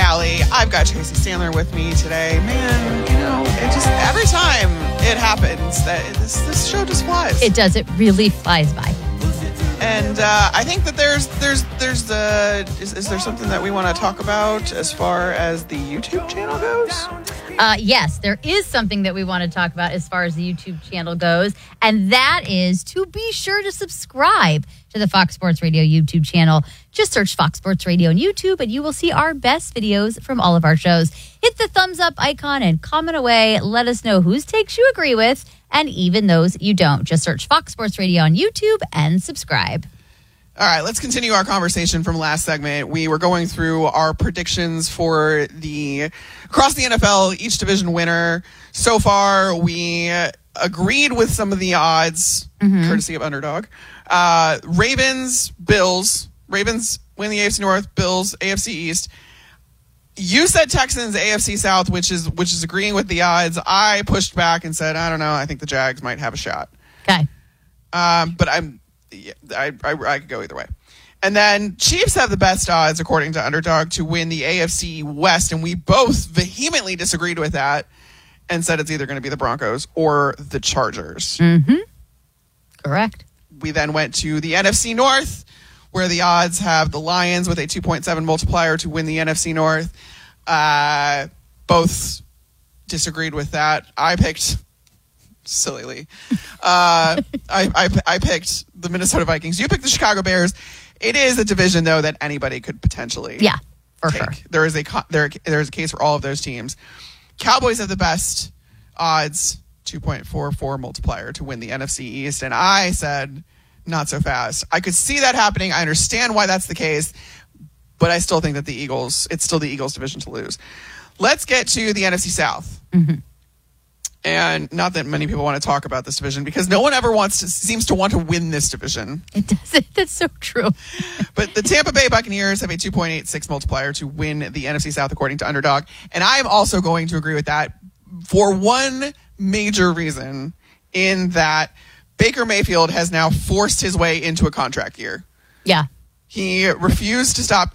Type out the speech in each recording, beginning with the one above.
Callie. I've got Tracy Sandler with me today. Man, it just every time it happens that this show just flies. It does. It really flies by. And I think that is there something that we want to talk about as far as the YouTube channel goes? Yes, there is something that we want to talk about as far as the YouTube channel goes, and that is to be sure to subscribe to the Fox Sports Radio YouTube channel. Just search Fox Sports Radio on YouTube, and you will see our best videos from all of our shows. Hit the thumbs up icon and comment away. Let us know whose takes you agree with, and even those you don't. Just search Fox Sports Radio on YouTube and subscribe. All right, let's continue our conversation from last segment. We were going through our predictions for across the NFL, each division winner. So far, we agreed with some of the odds, courtesy of Underdog. Ravens, Bills. Ravens win the AFC North, Bills, AFC East. You said Texans, AFC South, which is agreeing with the odds. I pushed back and said, I don't know, I think the Jags might have a shot. Okay. But I could go either way. And then Chiefs have the best odds, according to Underdog, to win the AFC West. And we both vehemently disagreed with that and said it's either going to be the Broncos or the Chargers. Mm-hmm. Correct. We then went to the NFC North, where the odds have the Lions with a 2.7 multiplier to win the NFC North. Both disagreed with that. I picked... Sillily. I picked the Minnesota Vikings. You picked the Chicago Bears. It is a division, though, that anybody could potentially for take. sure. There is a case for all of those teams. Cowboys have the best odds, 2.44 multiplier to win the NFC East. And I said, not so fast. I could see that happening. I understand why that's the case. But I still think that it's still the Eagles division to lose. Let's get to the NFC South. Mm-hmm. And not that many people want to talk about this division because no one ever seems to want to win this division. It does. That's so true. But the Tampa Bay Buccaneers have a 2.86 multiplier to win the NFC South, according to Underdog. And I'm also going to agree with that for one major reason, in that Baker Mayfield has now forced his way into a contract year. Yeah. He stopped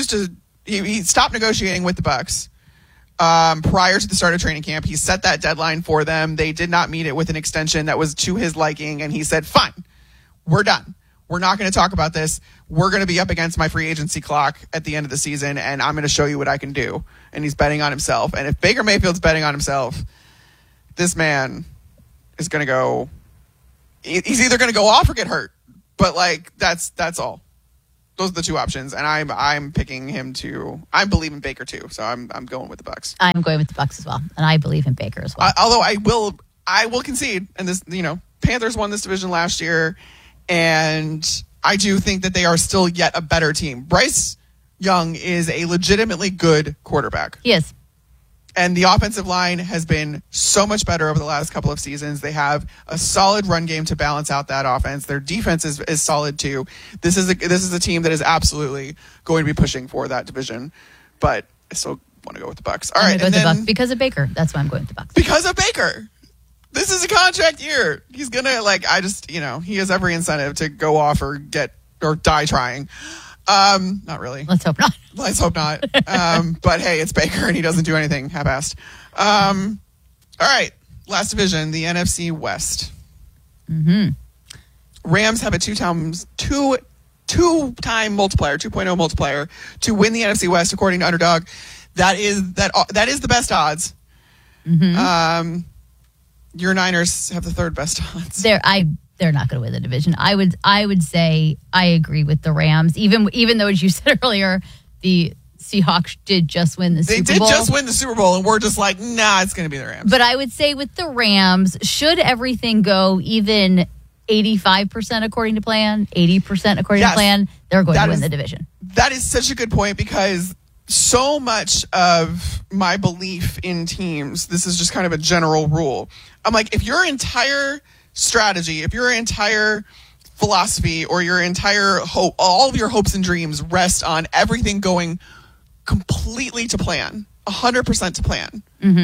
negotiating with the Bucs. Prior to the start of training camp. He set that deadline for them. They did not meet it with an extension that was to his liking, and he said, fine, we're done. We're not going to talk about this. We're going to be up against my free agency clock at the end of the season, and I'm going to show you what I can do. And he's betting on himself. And if Baker Mayfield's betting on himself, this man is going to go... He's either going to go off or get hurt. But, that's all. Those are the two options, and I'm picking him to. I believe in Baker too, so I'm going with the Bucs. I'm going with the Bucs as well, and I believe in Baker as well. Although I will concede, and this, Panthers won this division last year, and I do think that they are still yet a better team. Bryce Young is a legitimately good quarterback. He is. And the offensive line has been so much better over the last couple of seasons. They have a solid run game to balance out that offense. Their defense is solid too. This is a team that is absolutely going to be pushing for that division. But I still want to go with the Bucs. All right, and then the Bucs because of Baker. That's why I'm going with the Bucs. Because of Baker. This is a contract year. He's gonna he has every incentive to go off or die trying. Not really. Let's hope not. Let's hope not. But hey, it's Baker and he doesn't do anything half-assed. All right. Last division, the NFC West. Mm-hmm. Rams have a two-time multiplier, 2.0 multiplier to win the NFC West, according to Underdog. That is the best odds. Mm-hmm. Your Niners have the third best odds. They're not going to win the division. I would say I agree with the Rams, even though, as you said earlier, the Seahawks did just win the Super Bowl. They did just win the Super Bowl, and we're just like, nah, it's going to be the Rams. But I would say with the Rams, should everything go even 85% according to plan, 80% according to plan, they're going to win the division. That is such a good point, because so much of my belief in teams, this is just kind of a general rule. I'm like, if your entire strategy, if your entire philosophy or your entire hope, all of your hopes and dreams rest on everything going completely to plan, 100% to plan,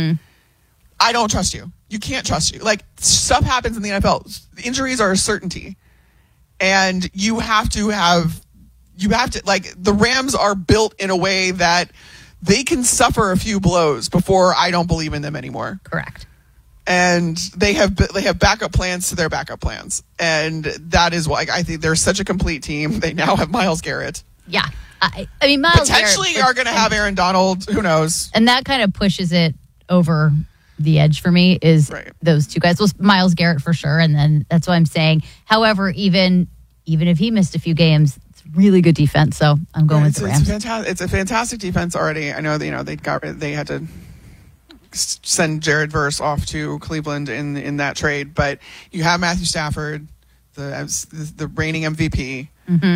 I don't trust you. You can't trust you. Like, stuff happens in the NFL. Injuries are a certainty. And you have to, like, the Rams are built in a way that they can suffer a few blows before I don't believe in them anymore. Correct. And they have backup plans to their backup plans. And that is why I think they're such a complete team. They now have Myles Garrett. Yeah. I mean, Myles potentially Garrett, are going to have Aaron Donald. Who knows? And that kind of pushes it over the edge for me is those two guys. Well, Myles Garrett for sure. And then that's what I'm saying. However, even if he missed a few games, it's really good defense. So I'm going with the Rams. It's a fantastic defense already. I know that, they had to send Jared Verse off to Cleveland in that trade, but you have Matthew Stafford, the reigning MVP.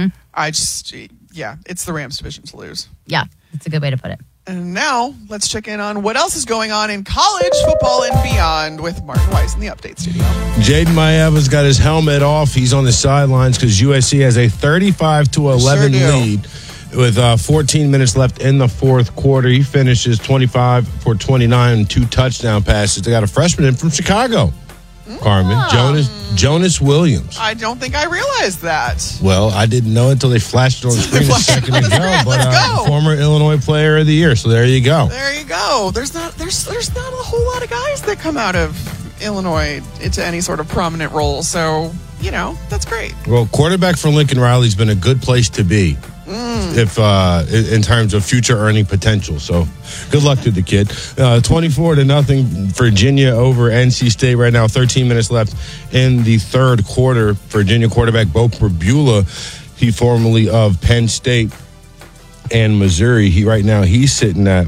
Mm-hmm. It's the Rams division to lose. Yeah, that's a good way to put it. And now let's check in on what else is going on in college football and beyond with Martin Weiss in the Update Studio. Jaden Maiava's got his helmet off. He's on the sidelines because USC has a 35-11 lead with 14 minutes left in the fourth quarter. He finishes 25 for 29 and 2 touchdown passes. They got a freshman in from Chicago, Carmen, Jonas Williams. I don't think I realized that. Well, I didn't know until they flashed it on the screen a second ago. But former Illinois Player of the Year. So there you go. There you go. There's not a whole lot of guys that come out of Illinois into any sort of prominent role. So, that's great. Well, quarterback for Lincoln Riley's been a good place to be. If in terms of future earning potential. So good luck to the kid. 24-0 Virginia over NC State right now. 13 minutes left in the third quarter. Virginia quarterback Bo Pribula, he formerly of Penn State and Missouri. He's sitting at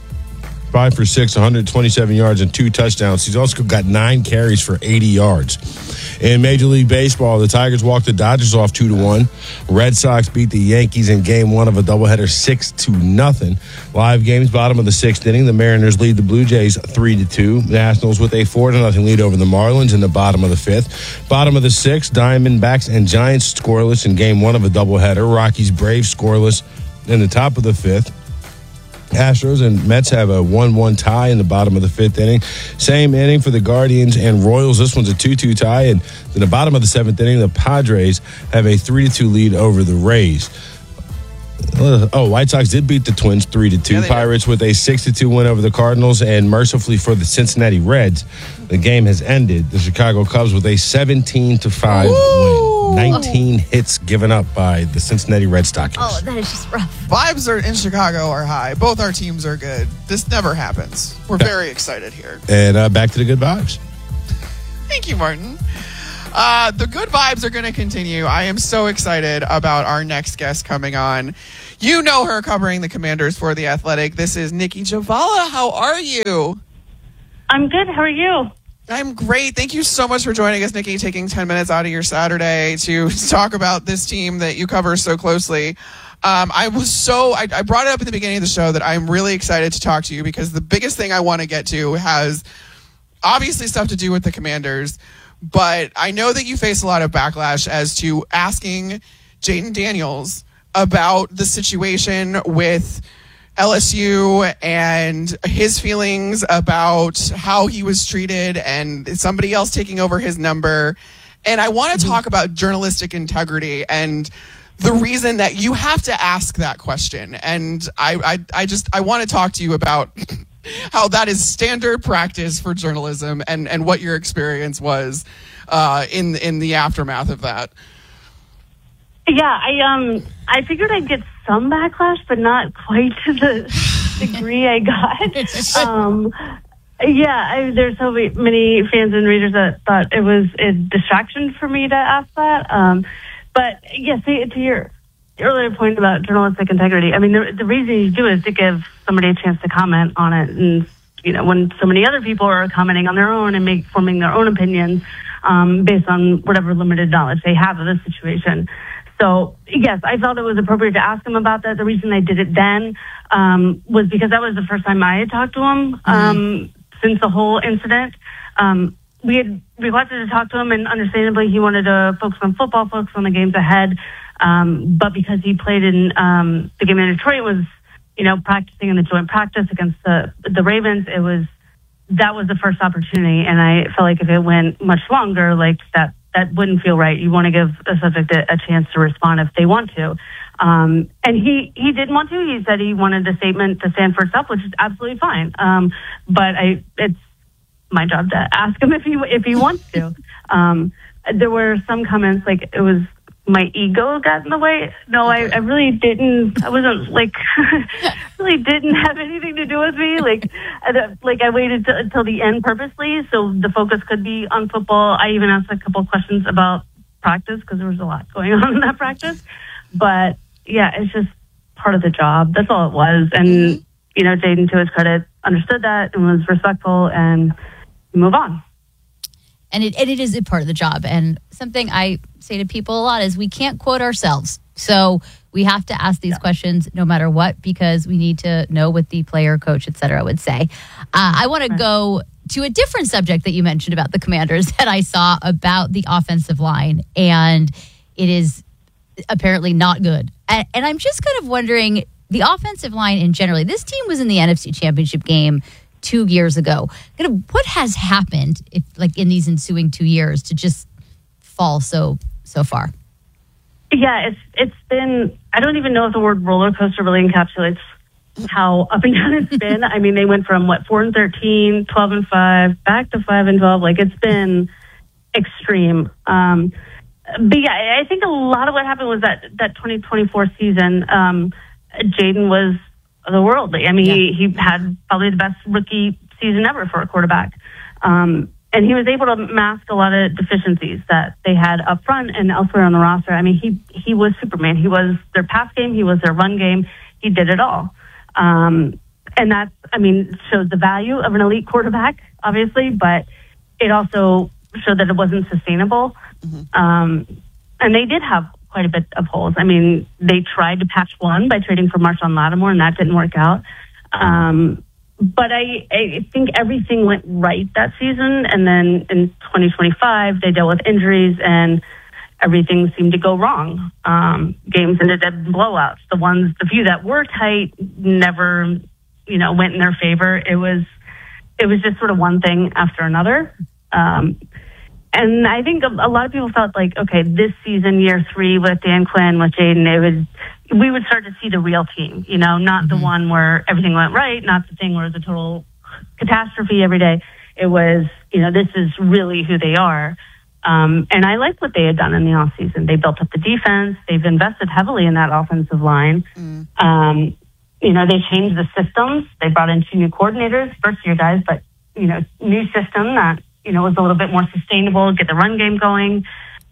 5 for 6, 127 yards and 2 touchdowns. He's also got 9 carries for 80 yards. In Major League Baseball, the Tigers walked the Dodgers off 2-1. Red Sox beat the Yankees in Game 1 of a doubleheader 6-0. Live games, bottom of the 6th inning. The Mariners lead the Blue Jays 3-2. Nationals with a 4-0 lead over the Marlins in the bottom of the 5th. Bottom of the 6th, Diamondbacks and Giants scoreless in Game 1 of a doubleheader. Rockies, Braves scoreless in the top of the 5th. Astros and Mets have a 1-1 tie in the bottom of the 5th inning. Same inning for the Guardians and Royals. This one's a 2-2 tie. And in the bottom of the 7th inning, the Padres have a 3-2 lead over the Rays. White Sox did beat the Twins 3-2. Pirates with a 6-2 win over the Cardinals. And mercifully for the Cincinnati Reds, the game has ended. The Chicago Cubs with a 17-5 win. 19 hits given up by the Cincinnati Red Stockings. Oh, that is just rough. Vibes in Chicago are high. Both our teams are good. This never happens. We're very excited here. And back to the good vibes. Thank you, Martin. The good vibes are going to continue. I am so excited about our next guest coming on. You know her covering the Commanders for The Athletic. This is Nikki Javala. How are you? I'm good. How are you? I'm great. Thank you so much for joining us, Nikki, taking 10 minutes out of your Saturday to talk about this team that you cover so closely. I brought it up at the beginning of the show that I'm really excited to talk to you because the biggest thing I want to get to has obviously stuff to do with the Commanders, but I know that you face a lot of backlash as to asking Jayden Daniels about the situation with LSU and his feelings about how he was treated and somebody else taking over his number. And I want to talk about journalistic integrity and the reason that you have to ask that question. And I want to talk to you about how that is standard practice for journalism and what your experience was in the aftermath of that. Yeah, I figured I'd get some backlash, but not quite to the degree I got. There's so many fans and readers that thought it was a distraction for me to ask that. But yes, to your earlier point about journalistic integrity, I mean, the reason you do is to give somebody a chance to comment on it. And, when so many other people are commenting on their own and forming their own opinions based on whatever limited knowledge they have of the situation. So, yes, I felt it was appropriate to ask him about that. The reason I did it then was because that was the first time I had talked to him since the whole incident. We had requested to talk to him, and understandably, he wanted to focus on football, focus on the games ahead. But because he played in the game in Detroit, was practicing in the joint practice against the Ravens, that was the first opportunity, and I felt like if it went much longer, like that that wouldn't feel right. You want to give a subject a chance to respond if they want to. And he didn't want to. He said he wanted a statement to stand for itself, which is absolutely fine. But it's my job to ask him if he wants to. There were some comments like it was my ego got in the way. No, I really didn't. I wasn't like really didn't have anything to do with me. Like I waited until the end purposely so the focus could be on football. I even asked a couple of questions about practice because there was a lot going on in that practice. But yeah, it's just part of the job. That's all it was. And Jayden, to his credit, understood that and was respectful and move on. And it is a part of the job. And something I say to people a lot is we can't quote ourselves. So we have to ask these questions no matter what, because we need to know what the player, coach, et cetera, would say. I want to go to a different subject that you mentioned about the Commanders that I saw about the offensive line. And it is apparently not good. And I'm just kind of wondering, the offensive line in general, this team was in the NFC Championship game 2 years ago. What has happened in these ensuing 2 years to just fall so far? Yeah, it's been, I don't even know if the word roller coaster really encapsulates how up and down it's been. I mean, they went from 4-13, 12-5, back to 5-12. Like, it's been extreme. But yeah, I think a lot of what happened was that 2024 season, Jayden was otherworldly. I mean, he had probably the best rookie season ever for a quarterback. And he was able to mask a lot of deficiencies that they had up front and elsewhere on the roster. I mean, he was Superman. He was their pass game. He was their run game. He did it all. And that's, shows the value of an elite quarterback, obviously, but it also showed that it wasn't sustainable. Mm-hmm. And they did have quite a bit of holes. I mean, they tried to patch one by trading for Marshawn Lattimore, and that didn't work out. But I think everything went right that season. And then in 2025, they dealt with injuries and everything seemed to go wrong. Games ended up blowouts. The few that were tight never, went in their favor. It was just sort of one thing after another. And I think a lot of people felt like, okay, this season, year 3 with Dan Quinn, with Jayden, we would start to see the real team, not the one where everything went right, not the thing where it was a total catastrophe every day. It was, this is really who they are. And I like what they had done in the offseason. They built up the defense. They've invested heavily in that offensive line. They changed the systems. They brought in 2 new coordinators, first-year guys, but, new system that, was a little bit more sustainable, get the run game going.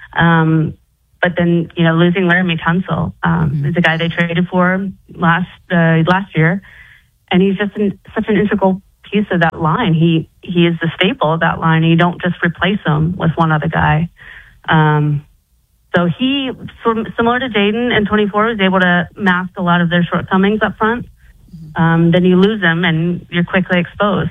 But then, losing Laramie Tunsil is a guy they traded for last year. And he's just such an integral piece of that line. He is the staple of that line. You don't just replace him with one other guy. So he, similar to Jayden in 24, was able to mask a lot of their shortcomings up front. Then you lose them and you're quickly exposed.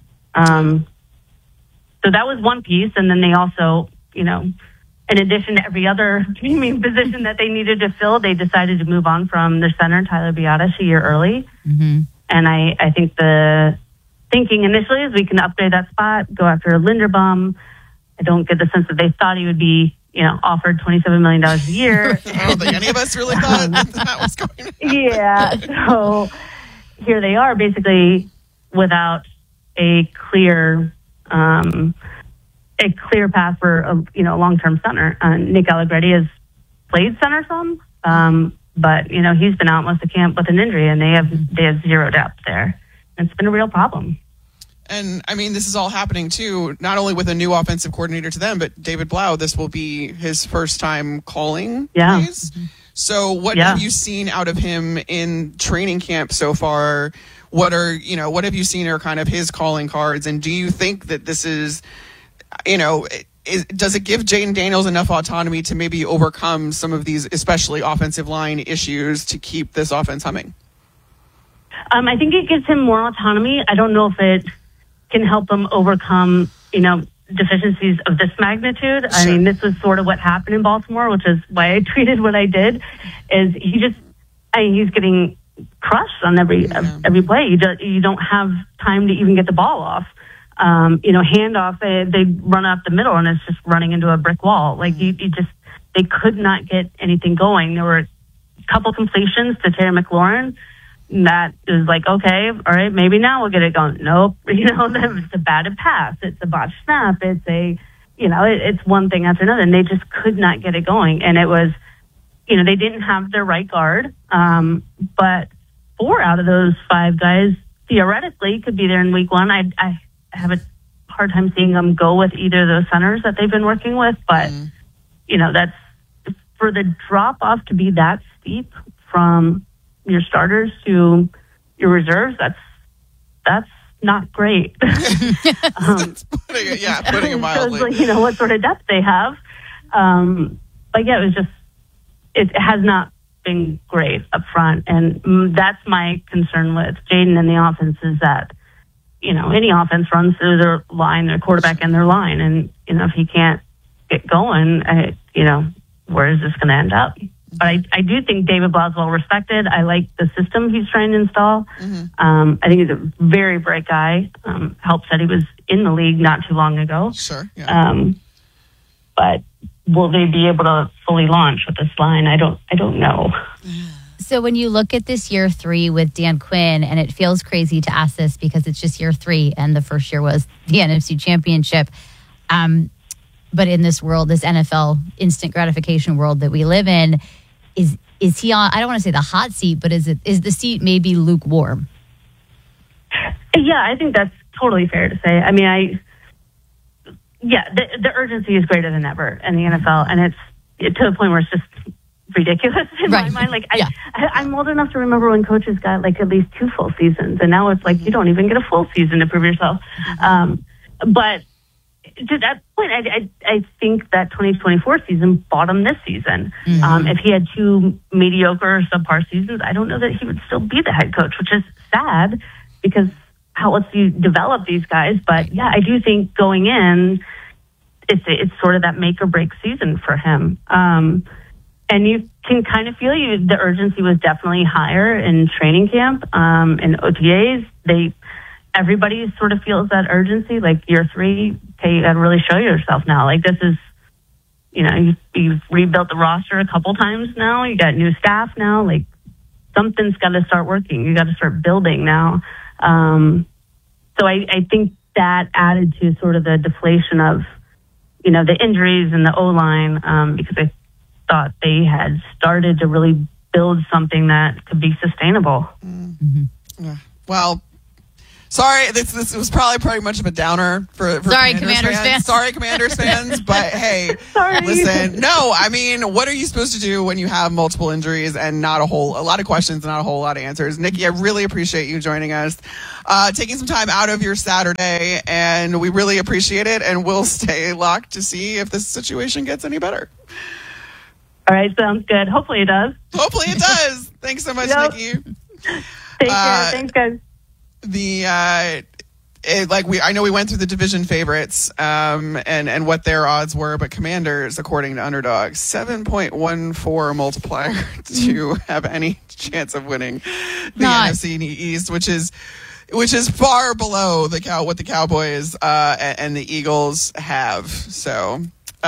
So that was one piece. And then they also, in addition to every other position that they needed to fill, they decided to move on from their center, Tyler Biadasz, a year early. Mm-hmm. And I think the thinking initially is we can upgrade that spot, go after Linderbaum. I don't get the sense that they thought he would be, offered $27 million a year. I don't think any of us really thought that was going to happen. Yeah. So here they are basically without a clear path for a long-term center. Nick Allegretti has played center some, but he's been out most of camp with an injury, and they have zero depth there. It's been a real problem. And this is all happening too, not only with a new offensive coordinator to them, but David Blau. This will be his first time calling plays. Mm-hmm. So what have you seen out of him in training camp so far? What have you seen are kind of his calling cards? And do you think that this is, does it give Jayden Daniels enough autonomy to maybe overcome some of these, especially offensive line issues, to keep this offense humming? I think it gives him more autonomy. I don't know if it can help him overcome, deficiencies of this magnitude. Sure. This was sort of what happened in Baltimore, which is why I tweeted what I did, is he's getting crushed on every play. You don't have time to even get the ball off. handoff, they run up the middle and it's just running into a brick wall. Like they could not get anything going. There were a couple completions to Terry McLaurin that is like, okay, all right, maybe now we'll get it going. Nope. It's a batted pass. It's a botched snap. It's one thing after another, and they just could not get it going. And it was, they didn't have their right guard. But 4 out of those 5 guys theoretically could be there in week 1. I have a hard time seeing them go with either of those centers that they've been working with. But, that's for the drop off to be that steep from your starters to your reserves. That's not great. Putting it mildly. Shows, what sort of depth they have. It has not been great up front. And that's my concern with Jayden and the offense is that, any offense runs through their line, their quarterback and their line. And, if he can't get going, where is this going to end up? But I do think David Blau's well respected. I like the system he's trying to install. I think he's a very bright guy. Helps that he was in the league not too long ago. Sure. Yeah. But will they be able to fully launch with this line? I don't know. So when you look at this year 3 with Dan Quinn, and it feels crazy to ask this because it's just year 3 and the first year was the NFC Championship. But in this world, this NFL instant gratification world that we live in, is he on, I don't want to say the hot seat, but is the seat maybe lukewarm? Yeah, I think that's totally fair to say. I mean, the urgency is greater than ever in the NFL, and it's to the point where it's just ridiculous in my mind. Like, I'm old enough to remember when coaches got like at least 2 full seasons, and now it's like you don't even get a full season to prove yourself. But to that point, I think that 2024 season bottomed this season. If he had 2 mediocre or subpar seasons, I don't know that he would still be the head coach, which is sad because how else do you develop these guys? But yeah, I do think going in, it's sort of that make or break season for him. And you can kind of feel the urgency was definitely higher in training camp, in OTAs. Everybody sort of feels that urgency, like year 3, okay, you got to really show yourself now. Like this is, you've rebuilt the roster a couple times now. You got new staff now. Like something's got to start working. You got to start building now. So I think that added to sort of the deflation of, the injuries and the O-line, because I thought they had started to really build something that could be sustainable. Yeah. Well, sorry, this was probably pretty much of a downer for Commanders fans. Sorry, Commanders fans, but hey, listen. No, I mean, what are you supposed to do when you have multiple injuries and a lot of questions and not a whole lot of answers? Nikki, I really appreciate you joining us, taking some time out of your Saturday, and we really appreciate it, and we'll stay locked to see if this situation gets any better. All right, sounds good. Hopefully it does. Hopefully it does. Thanks so much, Nikki. Take care. Thanks, guys. I know we went through the division favorites and what their odds were, but Commanders, according to Underdog, 7.14 multiplier to have any chance of winning the NFC East, which is far below what the Cowboys and the Eagles have. So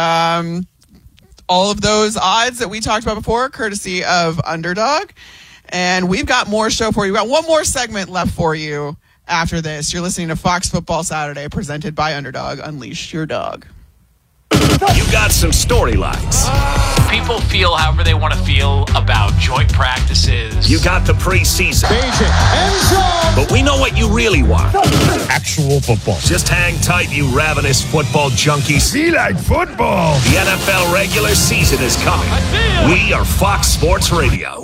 all of those odds that we talked about before, courtesy of Underdog. And we've got more show for you. We've got one more segment left for you after this. You're listening to Fox Football Saturday, presented by Underdog. Unleash your dog. You got some storylines. People feel however they want to feel about joint practices. You got the preseason. But we know what you really want. Actual football. Just hang tight, you ravenous football junkies. Be like football. The NFL regular season is coming. We are Fox Sports Radio.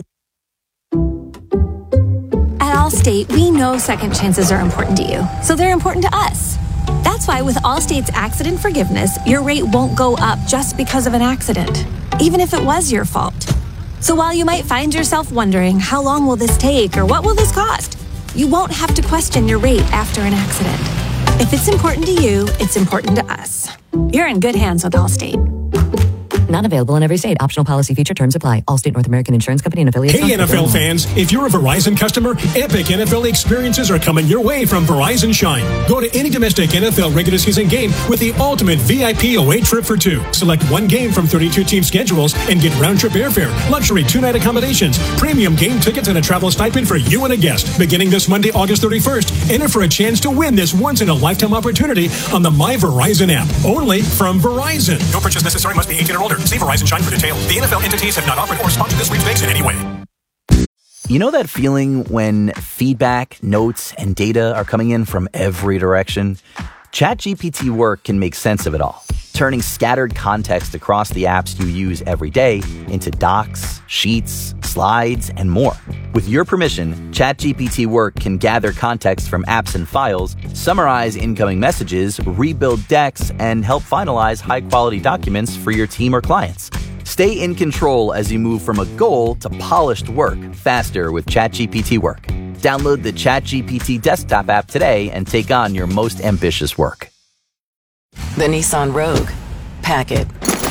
At Allstate, we know second chances are important to you, so they're important to us. That's why with Allstate's accident forgiveness, your rate won't go up just because of an accident, even if it was your fault. So while you might find yourself wondering, how long will this take or what will this cost? You won't have to question your rate after an accident. If it's important to you, it's important to us. You're in good hands with Allstate. Not available in every state. Optional policy feature terms apply. Allstate North American Insurance Company and affiliates. Hey, NFL fans, if you're a Verizon customer, epic NFL experiences are coming your way from Verizon Shine. Go to any domestic NFL regular season game with the ultimate VIP away trip for two. Select one game from 32 team schedules and get round-trip airfare, luxury two-night accommodations, premium game tickets, and a travel stipend for you and a guest. Beginning this Monday, August 31st, enter for a chance to win this once-in-a-lifetime opportunity on the My Verizon app. Only from Verizon. No purchase necessary. Must be 18 or older. See Verizon Shine for details. The NFL entities have not offered or sponsored this sweepstakes in any way. You know that feeling when feedback, notes, and data are coming in from every direction? ChatGPT Work can make sense of it all, turning scattered context across the apps you use every day into docs, sheets, slides, and more. With your permission, ChatGPT Work can gather context from apps and files, summarize incoming messages, rebuild decks, and help finalize high-quality documents for your team or clients. Stay in control as you move from a goal to polished work faster with ChatGPT Work. Download the ChatGPT desktop app today and take on your most ambitious work. The Nissan Rogue. Pack it.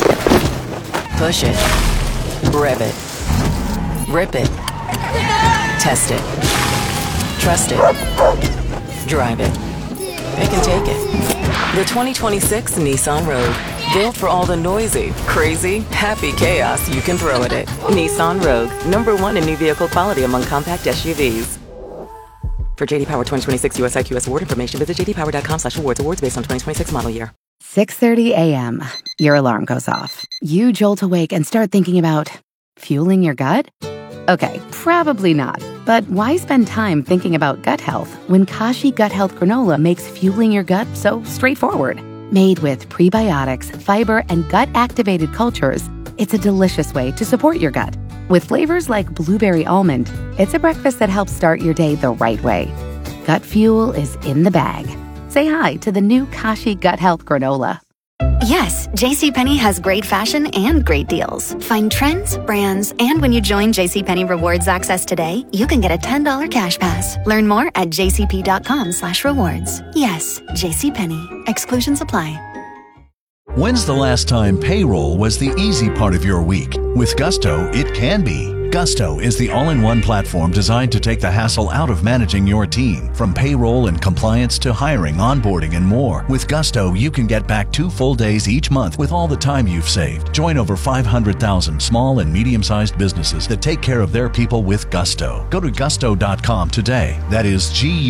Push it. Rev it. Rip it. Test it. Trust it. Drive it. Pick and take it. The 2026 Nissan Rogue. Built for all the noisy, crazy, happy chaos you can throw at it. Nissan Rogue. #1 in new vehicle quality among compact SUVs. For JD Power 2026 US IQS award information, visit jdpower.com/awards. Awards based on 2026 model year. 6:30 a.m. Your alarm goes off. You jolt awake and start thinking about fueling your gut? Okay, probably not. But why spend time thinking about gut health when Kashi Gut Health Granola makes fueling your gut so straightforward? Made with prebiotics, fiber, and gut-activated cultures, it's a delicious way to support your gut. With flavors like blueberry almond, it's a breakfast that helps start your day the right way. Gut fuel is in the bag. Say hi to the new Kashi Gut Health Granola. Yes, JCPenney has great fashion and great deals. Find trends, brands, and when you join JCPenney Rewards Access today, you can get a $10 cash pass. Learn more at jcp.com/rewards. Yes, JCPenney. Exclusions apply. When's the last time payroll was the easy part of your week? With Gusto, it can be. Gusto is the all-in-one platform designed to take the hassle out of managing your team. From payroll and compliance to hiring, onboarding, and more. With Gusto, you can get back 2 full days each month with all the time you've saved. Join over 500,000 small and medium-sized businesses that take care of their people with Gusto. Go to gusto.com today. That is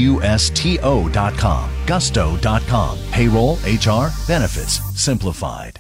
GUSTO.com. Gusto.com. Payroll, HR, benefits, simplified.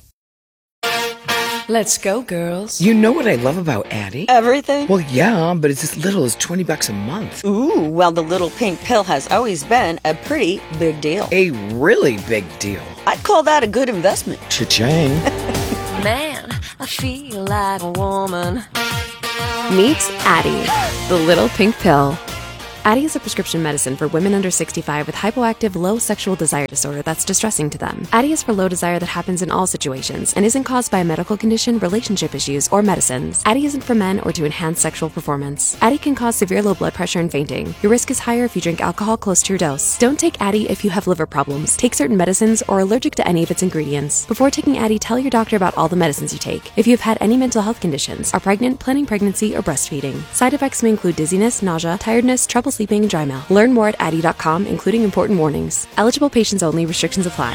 Let's go, girls. You know what I love about Addie? Everything? Well, yeah, but it's as little as $20 a month. Ooh, well, the little pink pill has always been a pretty big deal. A really big deal. I'd call that a good investment. Cha-ching. Man, I feel like a woman. Meet Addie, the little pink pill. Addie is a prescription medicine for women under 65 with hypoactive low sexual desire disorder that's distressing to them. Addie is for low desire that happens in all situations and isn't caused by a medical condition, relationship issues, or medicines. Addie isn't for men or to enhance sexual performance. Addie can cause severe low blood pressure and fainting. Your risk is higher if you drink alcohol close to your dose. Don't take Addie if you have liver problems, take certain medicines, or are allergic to any of its ingredients. Before taking Addie, tell your doctor about all the medicines you take. If you've had any mental health conditions, are pregnant, planning pregnancy, or breastfeeding. Side effects may include dizziness, nausea, tiredness, trouble sleeping, and dry mouth. Learn more at Addie.com, including important warnings. Eligible patients only. Restrictions apply.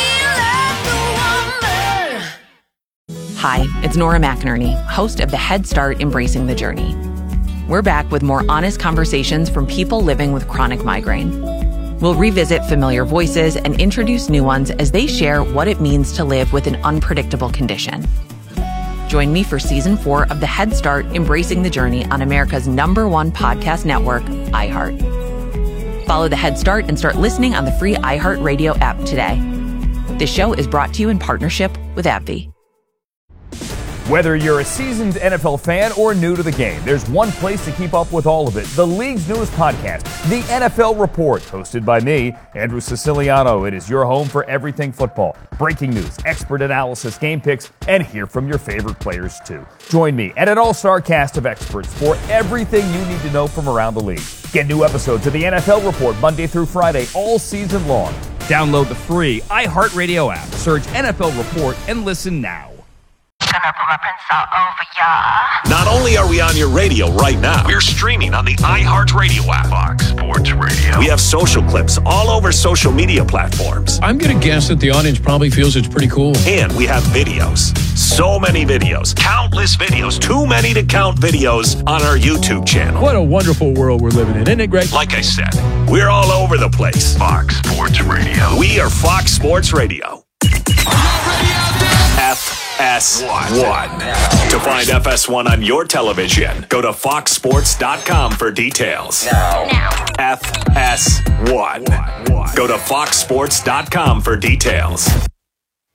Hi, it's Nora McInerney, host of the Head Start Embracing the Journey. We're back with more honest conversations from people living with chronic migraine. We'll revisit familiar voices and introduce new ones as they share what it means to live with an unpredictable condition. Join me for Season 4 of the Head Start Embracing the Journey on America's #1 podcast network, iHeart. Follow the Head Start and start listening on the free iHeart Radio app today. This show is brought to you in partnership with AbbVie. Whether you're a seasoned NFL fan or new to the game, there's one place to keep up with all of it. The league's newest podcast, The NFL Report, hosted by me, Andrew Siciliano. It is your home for everything football. Breaking news, expert analysis, game picks, and hear from your favorite players too. Join me and an all-star cast of experts for everything you need to know from around the league. Get new episodes of The NFL Report Monday through Friday all season long. Download the free iHeartRadio app, search NFL Report, and listen now. gonna put my prints all over ya. Not only are we on your radio right now, we're streaming on the iHeartRadio app. Fox Sports Radio. We have social clips all over social media platforms. I'm gonna guess that the audience probably feels it's pretty cool. And we have videos. So many videos. Countless videos. Too many to count videos on our YouTube channel. What a wonderful world we're living in, isn't it, Greg? Like I said, we're all over the place. Fox Sports Radio. We are Fox Sports Radio. FS1. To find FS1 on your television, go to foxsports.com for details. Now. FS1. Go to foxsports.com for details.